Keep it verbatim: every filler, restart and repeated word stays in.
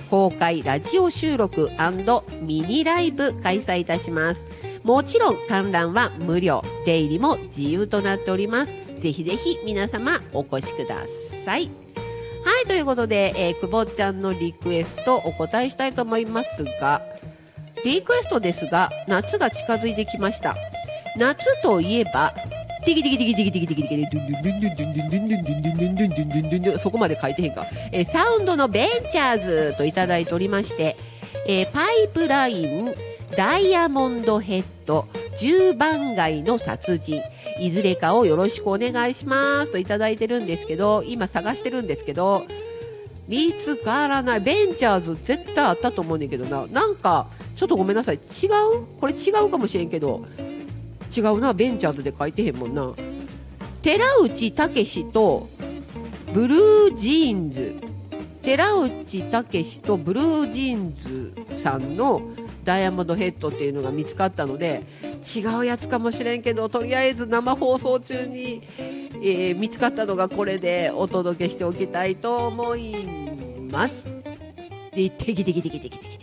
公開ラジオ収録&ミニライブ開催いたします。もちろん観覧は無料、出入りも自由となっております。ぜひぜひ皆様お越しください。はい、ということで、えー、くぼちゃんのリクエストお答えしたいと思いますが、リクエストですが、夏が近づいてきました。夏といえばティキティキティキティキティキティキティキドゥンドゥンドゥンドゥンドゥンドゥンドゥンドゥンドゥンドゥンドゥンドゥンドゥンドゥン、そこまで書いてへんか。えー、サウンドのベンチャーズといただいておりまして、えー、パイプライン、ダイヤモンドヘッド、十番街の殺人、いずれかをよろしくお願いしますといただいてるんですけど、今探してるんですけど見つからない。ベンチャーズ絶対あったと思うねんけどな。なんかちょっとごめんなさい、違う、これ違うかもしれんけど違うな。ベンチャーズで書いてへんもんな。寺内武史とブルージーンズ、寺内武史とブルージーンズさんのダイヤモンドヘッドっていうのが見つかったので、違うやつかもしれんけど、とりあえず生放送中に、えー、見つかったのがこれでお届けしておきたいと思います。で、テキテキテキテキテキ